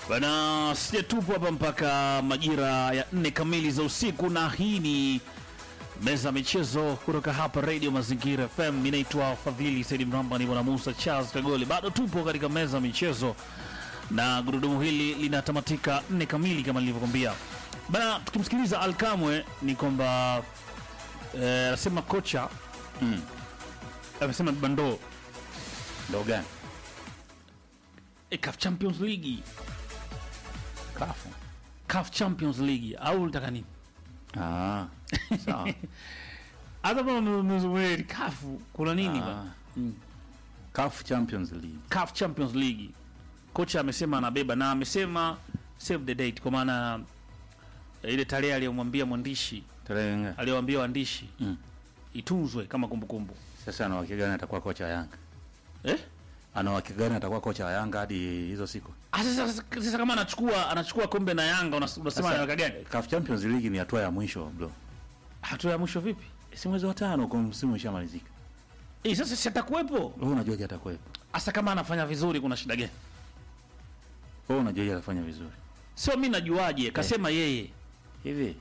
Bana, sije tupo hapa mpaka majira ya 4 kamili za usiku, na hii ni meza michezo kutoka hapa Radio Mazingira FM. Mimi naitwa Fadhili Said Mramba, ni bwana Musa Charles Kagoli. Bado tupo katika meza michezo na gurudumu hili linatamatika 4 kamili kama nilivyokuambia. Bana, tukimsikiliza Alkamwe ni kwamba anasema kocha amesema bando Ndo gani? CAF Champions League. Kafu. CAF Champions League au unataka nini? Sawa. Hata kama mzumeri CAF kuna nini bana? CAF Champions League. CAF Champions League. Kocha amesema anabeba, na amesema save the date, kwa maana ile tarehe aliyomwambia mwandishi, Tarehe aliyowaambia waandishi itunzwe kama kumbukumbu. Sasa ana uhakika gani atakuwa kocha wa Yanga? Eh? Ana uhakika gani atakuwa kocha wa Yanga hadi hizo siku? Sasa kama anachukua kombe na Yanga unasema Yanga gani? CAF Champions League ni hatua ya mwisho bro. Hatua ya mwisho vipi? Si mwezi wa 5 kwa msimu ushamalizika. Sasa si atakuwepo. Wewe unajua je atakuwepo? Hasa kama anafanya vizuri kuna shida gani? Wewe unajua je atafanya vizuri? Sio mimi najuaje, kasema yeye. Hivi.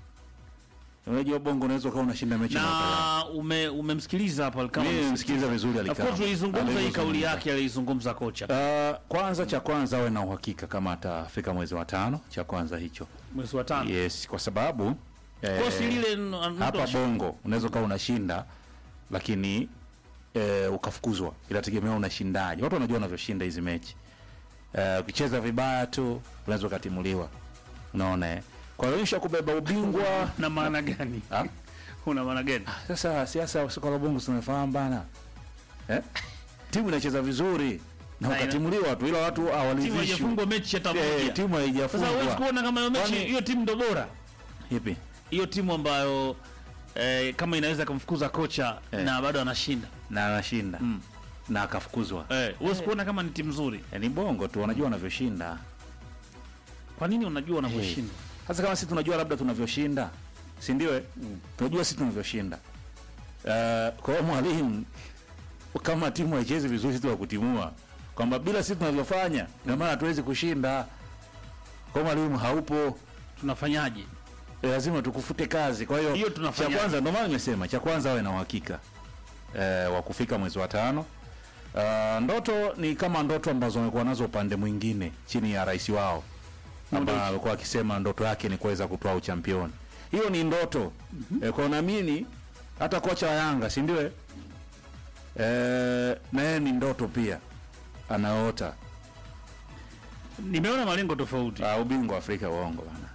Unajua bongo unaweza kuwa unashinda mechi na umemsikiliza hapo kama nimemsikiliza vizuri alikama. Of course ulizungumza hii kauli yake alizungumza kocha. Kwanza cha kwanza awe na uhakika kama atafika mwezi wa 5, cha kwanza hicho. Mwezi wa 5. Yes, kwa sababu kosi lile hapa bongo unaweza kuwa unashinda lakini ukafukuzwa. Inategemea unashindaje. Watu wanajua wanavyoshinda hizi mechi. Ukicheza vibaya tu unaweza kutimuliwa. Unaona Kwa hiyo kubeba ubingwa na maana gani? Una maana gani? Sasa siasa soka la bongo tunafahamu bana. Timu inacheza vizuri na ukatimuliwa tu, ila watu hawalizishwi. Timu haijafungwa mechi hata moja. Timu haijafungwa. Sasa huwezi kuona kama hiyo mechi hiyo timu ndo bora. Ipi? Hiyo timu ambayo kama inaweza kumfukuza kocha na bado anashinda. Na anashinda. Na akafukuzwa. Huwezi kuona kama ni timu nzuri. Ni bongo tu wanajua wanavyoshinda. Kwa nini unajua wanavyoshinda? Sasa kama sisi tunajua labda tunavyoshinda, si ndio? Tunajua sisi tunavyoshinda. Kwa hiyo mwalimu kama timu haichezi vizuri sisi tuwakutimua. Kwamba bila sisi tunavyofanya, na maana hatuwezi kushinda. Kwa mwalimu haupo, tunafanyaje? Lazima tukufute kazi. Kwa hiyo cha kwanza ndio maana nimesema, cha kwanza awe na uhakika wa kufika mwezi wa 5. Ndoto ni kama ndoto ambazo wamekuwa nazo upande mwingine chini ya rais wao. Ambaye alikuwa akisema ndoto yake ni kuweza kutoa uchampioni. Hiyo ni ndoto. Kwa naamini hata kocha wa Yanga, si ndio? Na yeye ni ndoto pia anaota. Nimeona malengo tofauti. Ubingwa Afrika uongo bana.